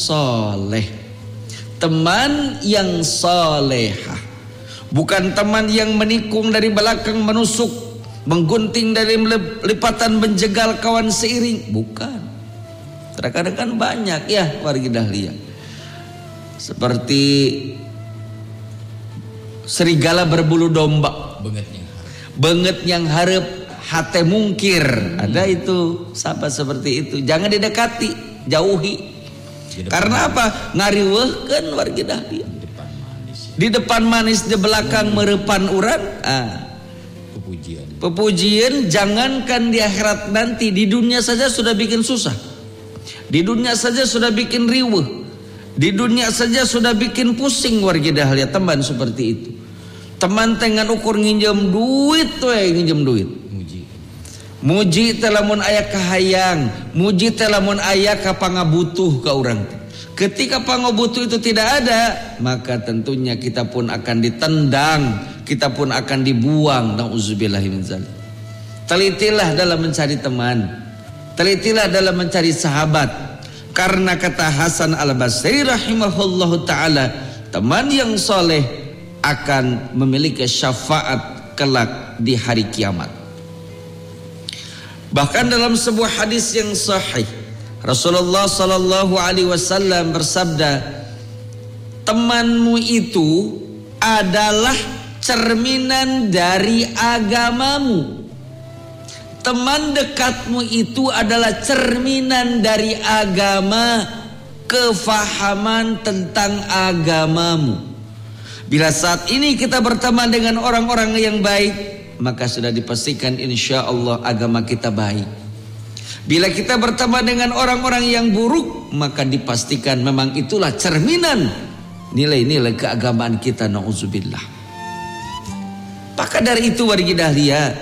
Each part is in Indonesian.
soleh, teman yang solehah, bukan teman yang menikung dari belakang, menusuk, menggunting dari lipatan, menjegal kawan seiring, bukan. Kadang-kadang kan banyak ya wargi dahlia, seperti serigala berbulu domba, benget yang harap hate mungkir. Ada itu sahabat seperti itu, jangan didekati, jauhi. Karena apa? Ngariweuhkeun wargi dahlia. Di depan manis, di belakang merepan urang. Pepujian jangankan di akhirat nanti, di dunia saja sudah bikin susah. Di dunia saja sudah bikin riweuh. Di dunia saja sudah bikin pusing wargi dahlia teman seperti itu. Teman dengan ukur nginjem duit tuh, nginjem duit. Muji teh lamun aya kahayang, muji teh lamun aya ka pangabutuh ka urang. Ketika pangabutuh itu tidak ada, maka tentunya kita pun akan ditendang, kita pun akan dibuang. Nauzubillahi min dzalik. Telitilah dalam mencari teman, telitilah dalam mencari sahabat. Karena kata Hasan Al-Basri rahimahullahu taala, teman yang soleh akan memiliki syafaat kelak di hari kiamat. Bahkan dalam sebuah hadis yang sahih, Rasulullah sallallahu alaihi wasallam bersabda, temanmu itu adalah cerminan dari agamamu. Teman dekatmu itu adalah cerminan dari agama, kefahaman tentang agamamu. Bila saat ini kita berteman dengan orang-orang yang baik, maka sudah dipastikan insya Allah agama kita baik. Bila kita berteman dengan orang-orang yang buruk, maka dipastikan memang itulah cerminan nilai-nilai keagamaan kita. Nauzubillah. Maka dari itu wargi dahlia,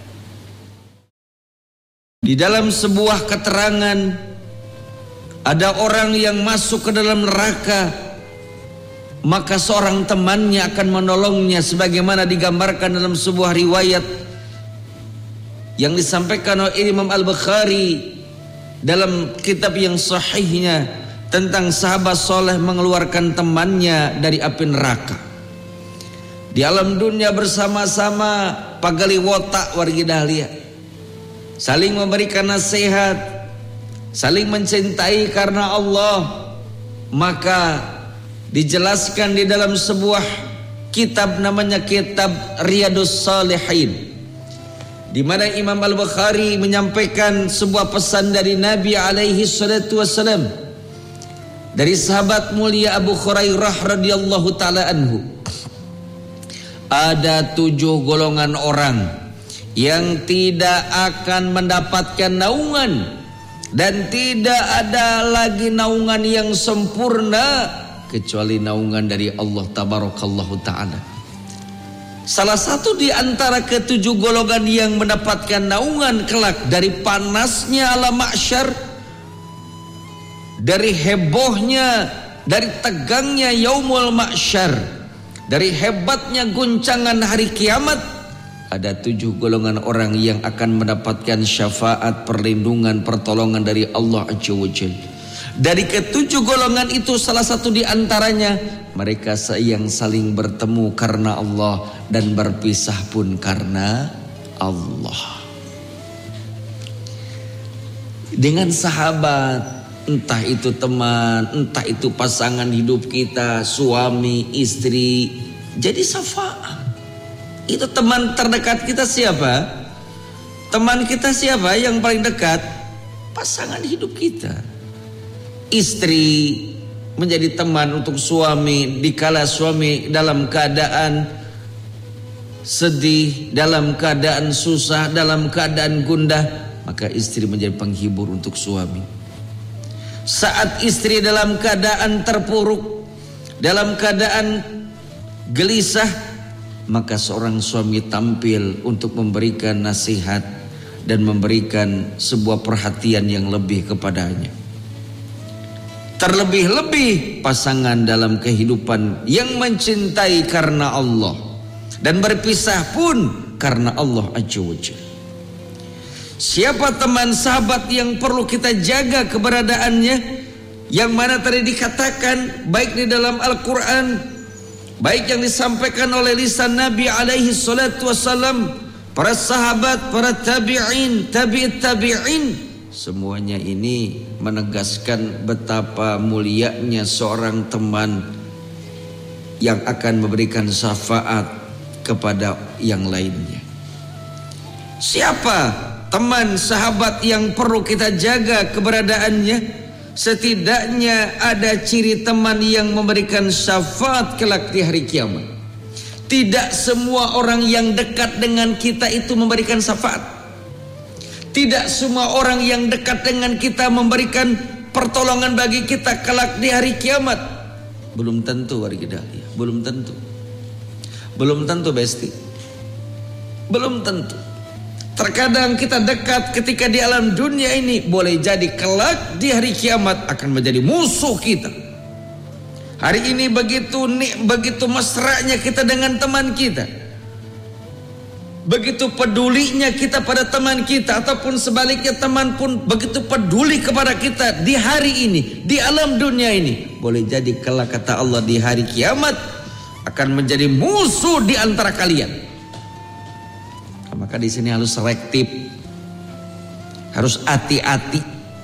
di dalam sebuah keterangan ada orang yang masuk ke dalam neraka, maka seorang temannya akan menolongnya, sebagaimana digambarkan dalam sebuah riwayat yang disampaikan oleh Imam Al-Bukhari dalam kitab yang sahihnya tentang sahabat soleh mengeluarkan temannya dari api neraka. Di alam dunia bersama-sama pagali wotak wargi dahlia, saling memberikan nasihat, saling mencintai karena Allah. Maka dijelaskan di dalam sebuah kitab namanya kitab Riyadhus Shalihin, di mana Imam Al-Bukhari menyampaikan sebuah pesan dari Nabi alaihi salatu wasallam dari sahabat mulia Abu Hurairah radhiyallahu taala anhu. Ada 7 golongan orang yang tidak akan mendapatkan naungan, dan tidak ada lagi naungan yang sempurna kecuali naungan dari Allah tabarakallahu ta'ala. Salah satu di antara ke-7 golongan yang mendapatkan naungan kelak dari panasnya alam mahsyar, dari hebohnya, dari tegangnya yaumul mahsyar, dari hebatnya guncangan hari kiamat, ada 7 golongan orang yang akan mendapatkan syafaat, perlindungan, pertolongan dari Allah Azza wa Jalla. Dari ke-7 golongan itu salah satu di antaranya, mereka yang saling bertemu karena Allah dan berpisah pun karena Allah. Dengan sahabat, entah itu teman, entah itu pasangan hidup kita, suami, istri, jadi syafaat. Itu teman terdekat kita siapa? Teman kita siapa yang paling dekat? Pasangan hidup kita. Istri menjadi teman untuk suami dikala suami dalam keadaan sedih, dalam keadaan susah, dalam keadaan gundah, maka istri menjadi penghibur untuk suami. Saat istri dalam keadaan terpuruk, dalam keadaan gelisah, maka seorang suami tampil untuk memberikan nasihat dan memberikan sebuah perhatian yang lebih kepadanya. Terlebih-lebih pasangan dalam kehidupan yang mencintai karena Allah dan berpisah pun karena Allah Azza wa Jalla. Siapa teman sahabat yang perlu kita jaga keberadaannya? yang mana tadi dikatakan baik di dalam Al-Quran, baik yang disampaikan oleh lisan Nabi alaihi salatu wassalam, para sahabat, para tabi'in, tabi'it tabi'in, semuanya ini menegaskan betapa mulianya seorang teman yang akan memberikan syafaat kepada yang lainnya. Siapa teman sahabat yang perlu kita jaga keberadaannya? Setidaknya ada ciri teman yang memberikan syafaat kelak di hari kiamat. Tidak semua orang yang dekat dengan kita itu memberikan syafaat. Tidak semua orang yang dekat dengan kita memberikan pertolongan bagi kita kelak di hari kiamat. Belum tentu warga Dahlia, belum tentu. Belum tentu Besti. Belum tentu. Terkadang kita dekat ketika di alam dunia ini, boleh jadi kelak di hari kiamat akan menjadi musuh kita. Hari ini begitu mesranya kita dengan teman kita, begitu pedulinya kita pada teman kita, ataupun sebaliknya teman pun begitu peduli kepada kita di hari ini, di alam dunia ini. Boleh jadi kelak kata Allah di hari kiamat akan menjadi musuh di antara kalian. Maka di sini harus selektif, harus hati-hati.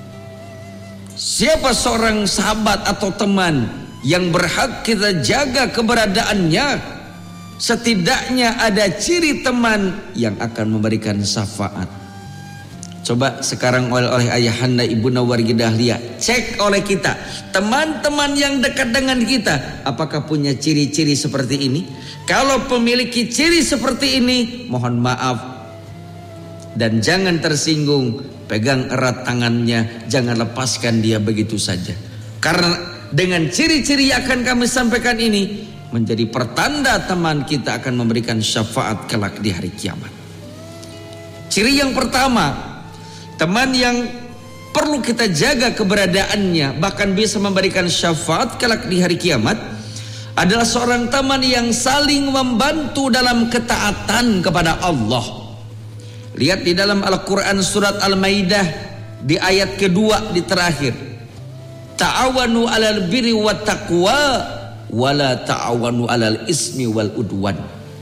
Siapa seorang sahabat atau teman yang berhak kita jaga keberadaannya, setidaknya ada ciri teman yang akan memberikan syafaat. Coba sekarang oleh ayahanda Ibunda Wargi Dahlia, cek oleh kita, teman-teman yang dekat dengan kita, apakah punya ciri-ciri seperti ini? Kalau memiliki ciri seperti ini, mohon maaf dan jangan tersinggung, pegang erat tangannya, jangan lepaskan dia begitu saja. Karena dengan ciri-ciri yang akan kami sampaikan ini menjadi pertanda teman kita akan memberikan syafaat kelak di hari kiamat. Ciri yang pertama, teman yang perlu kita jaga keberadaannya, bahkan bisa memberikan syafaat kelak di hari kiamat, adalah seorang teman yang saling membantu dalam ketaatan kepada Allah. Lihat di dalam Al-Quran surat Al-Maidah di ayat kedua di terakhir, ta'awanu 'alal birri wat taqwa wala ta'awanu 'alal ismi wal udwan.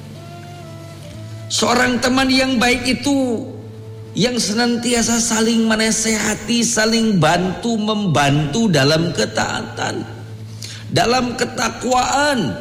Seorang teman yang baik itu yang senantiasa saling menasehati, saling bantu membantu dalam ketaatan, dalam ketakwaan.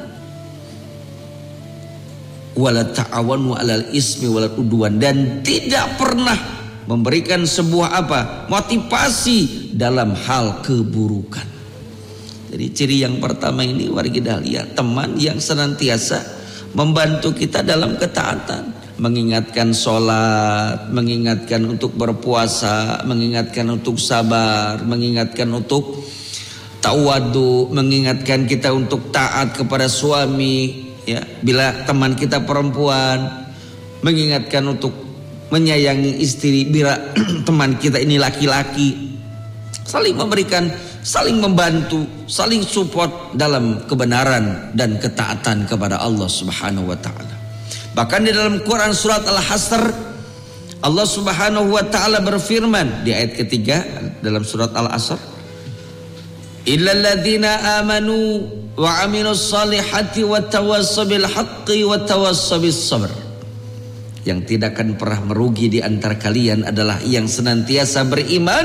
Wala ta'awanu 'alal ismi wal udwan, dan tidak pernah memberikan sebuah motivasi dalam hal keburukan. Jadi ciri yang pertama ini warga Dahlia, teman yang senantiasa membantu kita dalam ketaatan, mengingatkan sholat, mengingatkan untuk berpuasa, mengingatkan untuk sabar, mengingatkan untuk tawadu, mengingatkan kita untuk taat kepada suami, ya, bila teman kita perempuan, mengingatkan untuk menyayangi istri bila teman kita ini laki-laki. Saling memberikan, saling membantu, saling support dalam kebenaran dan ketaatan kepada Allah Subhanahu wa taala. Bahkan di dalam Quran surat Al-Hasr, Allah Subhanahu wa taala berfirman di ayat ketiga dalam surat Al-Asr, illal ladzina amanu wa amilus salihati wa tawassaw bil haqqi wa tawassaw bis sabr. Yang tidak akan pernah merugi di antara kalian adalah yang senantiasa beriman,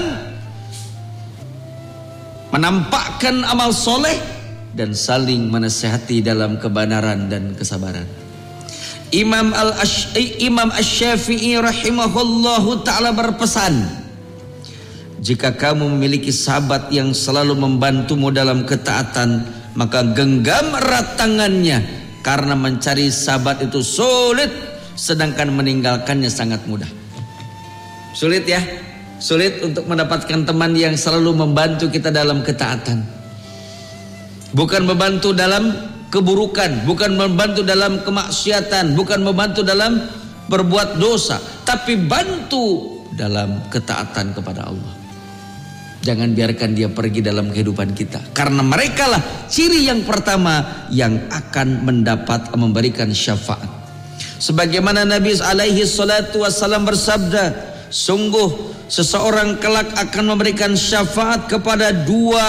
menampakkan amal soleh, dan saling menasihati dalam kebenaran dan kesabaran. Imam Asy-Syafi'i rahimahullahu ta'ala berpesan, jika kamu memiliki sahabat yang selalu membantumu dalam ketaatan, maka genggam erat tangannya, karena mencari sahabat itu sulit, sedangkan meninggalkannya sangat mudah. Sulit ya, sulit untuk mendapatkan teman yang selalu membantu kita dalam ketaatan. Bukan membantu dalam keburukan, bukan membantu dalam kemaksiatan, bukan membantu dalam berbuat dosa, tapi bantu dalam ketaatan kepada Allah. Jangan biarkan dia pergi dalam kehidupan kita, karena merekalah ciri yang pertama yang akan memberikan syafaat. Sebagaimana Nabi alaihi salatu wassalam bersabda, sungguh seseorang kelak akan memberikan syafaat kepada dua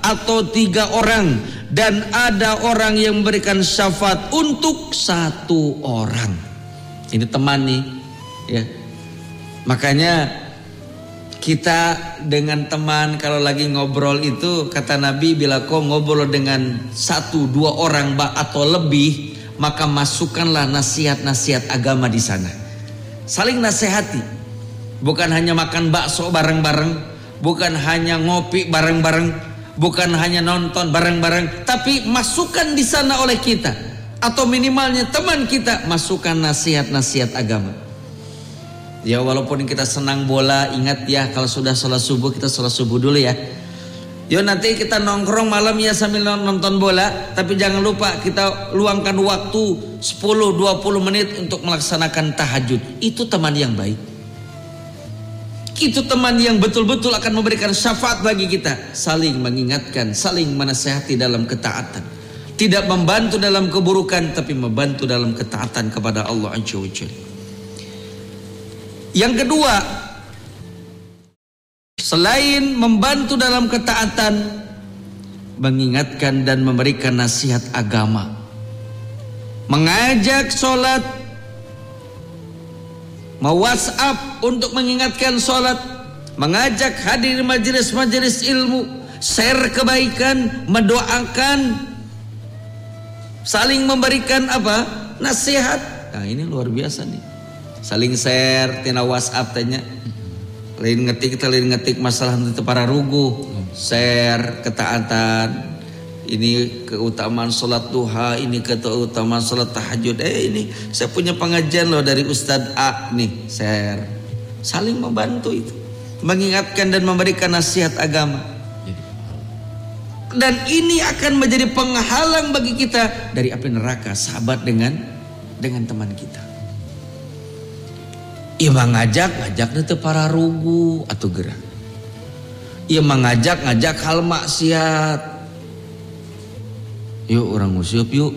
atau 3 orang, dan ada orang yang memberikan syafaat untuk 1 orang. Ini teman nih, ya. Makanya kita dengan teman kalau lagi ngobrol itu, kata Nabi, bila kau ngobrol dengan 1-2 orang atau lebih, maka masukkanlah nasihat-nasihat agama di sana. Saling nasihati, bukan hanya makan bakso bareng-bareng, bukan hanya ngopi bareng-bareng, bukan hanya nonton bareng-bareng, tapi masukkan di sana oleh kita, atau minimalnya teman kita masukkan nasihat-nasihat agama. Ya, walaupun kita senang bola, ingat ya, kalau sudah sholat subuh kita sholat subuh dulu ya. Yo, nanti kita nongkrong malam ya sambil nonton bola, tapi jangan lupa kita luangkan waktu 10-20 menit untuk melaksanakan tahajud. Itu teman yang baik. Itu teman yang betul-betul akan memberikan syafaat bagi kita. Saling mengingatkan, saling menasihati dalam ketaatan. Tidak membantu dalam keburukan, tapi membantu dalam ketaatan kepada Allah Azza wa Jalla. Yang kedua, selain membantu dalam ketaatan, mengingatkan dan memberikan nasihat agama. Mengajak sholat, WhatsApp untuk mengingatkan sholat, mengajak hadir majelis-majelis ilmu, share kebaikan, mendoakan, saling memberikan apa? Nasihat. Nah, ini luar biasa nih. Saling share tina WhatsApp tanya. Lain ngetik masalah itu para rugu, share ketaatan. Ini keutamaan sholat duha, ini keutamaan sholat tahajud. Ini saya punya pengajian loh dari Ustadz A nih, share. Saling membantu itu, mengingatkan dan memberikan nasihat agama. Dan ini akan menjadi penghalang bagi kita dari api neraka. Sahabat dengan teman kita. Ia ngajak itu para rugu atau gerak. Ia ngajak hal maksiat. Yuk orang ngusap yuk.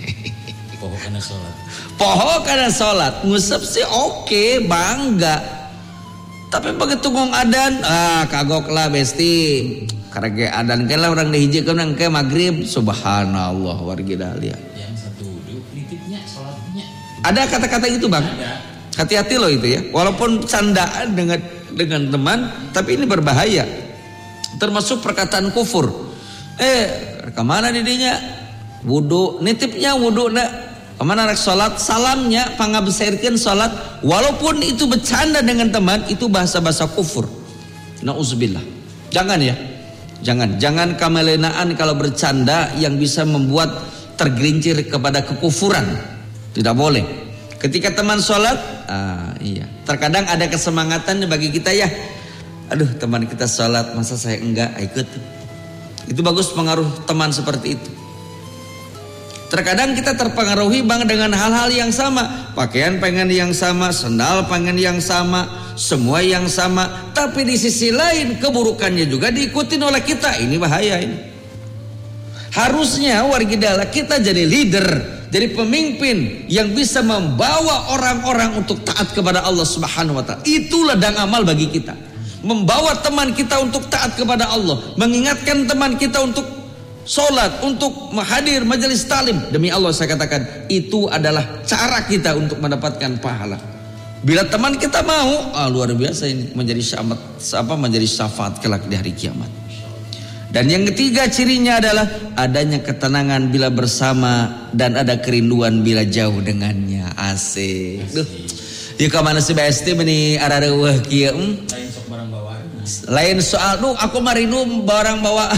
Poho karena sholat. Ngusap sih oke, bangga. Tapi begitu ngong adan, kagok lah besti. Karena kayak adan kela orang dihiji kan kayak maghrib. Subhanallah wargidalia. Yang satu kritiknya sholatnya. Ada kata-kata itu bang. Ada. Hati-hati loh itu ya. Walaupun candaan dengan teman, tapi ini berbahaya. Termasuk perkataan kufur. Kemana didinya? Wudu, nitipnya wudu nak. Kemana rek sholat? Salamnya pangabesirkeun sholat. Walaupun itu bercanda dengan teman, itu bahasa-bahasa kufur. Nauzubillah. Jangan ya. Jangan kamelenaan kalau bercanda yang bisa membuat tergelincir kepada kekufuran. Tidak boleh. Ketika teman sholat, iya. Terkadang ada kesemangatan bagi kita ya. Aduh, teman kita sholat, masa saya enggak ikut. Itu bagus pengaruh teman seperti itu. Terkadang kita terpengaruhi bang dengan hal-hal yang sama. Pakaian pengen yang sama, sendal pengen yang sama, semua yang sama. Tapi di sisi lain keburukannya juga diikutin oleh kita. Ini bahaya ini. Harusnya wargidala kita jadi leader, jadi pemimpin yang bisa membawa orang-orang untuk taat kepada Allah Subhanahu wa taala. Itu ladang amal bagi kita. Membawa teman kita untuk taat kepada Allah, mengingatkan teman kita untuk sholat, untuk hadir majelis talim. Demi Allah saya katakan, itu adalah cara kita untuk mendapatkan pahala. Bila teman kita mau, luar biasa ini menjadi syafaat kelak di hari kiamat. Dan yang ketiga cirinya adalah adanya ketenangan bila bersama dan ada kerinduan bila jauh dengannya. Asik. Duh. Ya kemana si BST ini arareueuh kieu? Lain soal, aku mah rindu barang bawa.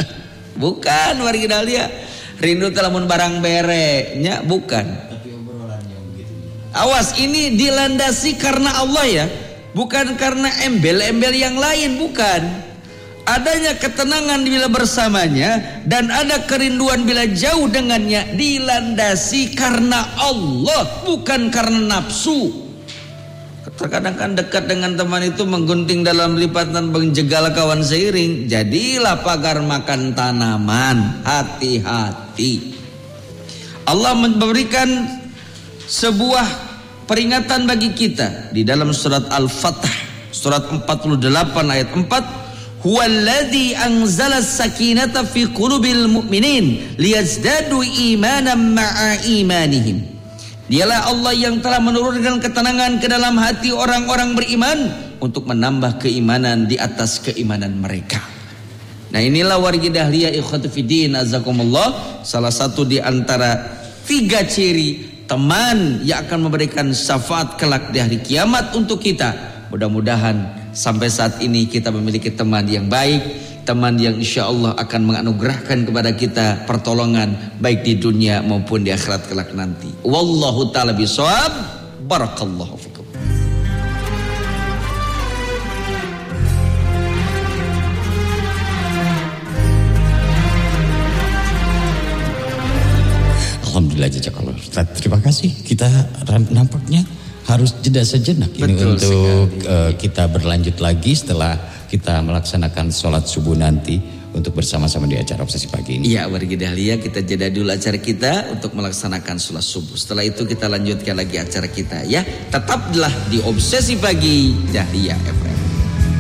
Bukan wargidalia. Rindu telamun barang bereknya, bukan. Tapi obrolannya begitu. Awas, ini dilandasi karena Allah ya. Bukan karena embel-embel yang lain, bukan. Adanya ketenangan bila bersamanya dan ada kerinduan bila jauh dengannya, dilandasi karena Allah, bukan karena nafsu. Terkadang kan dekat dengan teman itu menggunting dalam lipatan menjegal kawan seiring. Jadilah pagar makan tanaman. Hati-hati. Allah memberikan sebuah peringatan bagi kita di dalam surat Al-Fatah, surat 48 ayat 4. huwallazi anzalas sakinata fi qulubil mu'minin liyazdadu imanan ma'a imanihim. Dialah Allah yang telah menurunkan ketenangan ke dalam hati orang-orang beriman untuk menambah keimanan di atas keimanan mereka. Nah, inilah wargi dahliyah ikhwatu fiddin azakumullah, salah satu di antara 3 ciri teman yang akan memberikan syafaat kelak di hari kiamat untuk kita. Mudah-mudahan sampai saat ini kita memiliki teman yang baik, teman yang insya Allah akan menganugerahkan kepada kita pertolongan baik di dunia maupun di akhirat kelak nanti. Wallahu ta'ala bishawab. Barakallahu fikum. Alhamdulillah, jazakallah Ustaz. Terima kasih. Kita nampaknya harus jeda sejenak ini untuk kita berlanjut lagi setelah kita melaksanakan sholat subuh nanti untuk bersama-sama di acara Obsesi Pagi ini. Iya, wargi dahliyah, kita jeda dulu acara kita untuk melaksanakan sholat subuh. Setelah itu kita lanjutkan lagi acara kita ya. Tetaplah di Obsesi Pagi Dahliyah FM.